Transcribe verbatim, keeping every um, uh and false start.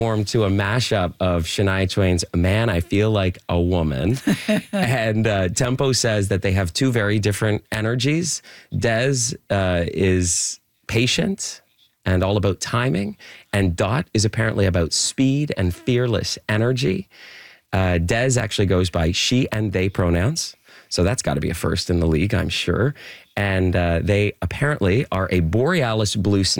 formed to a mashup of Shania Twain's Man, I Feel Like a Woman. and uh, Tempo says that they have two very different energies. Des uh, is patient and all about timing. And Dot is apparently about speed and fearless energy. Uh, Des actually goes by she and they pronouns. So that's got to be a first in the league, I'm sure. And uh, they apparently are a Borealis blue snake.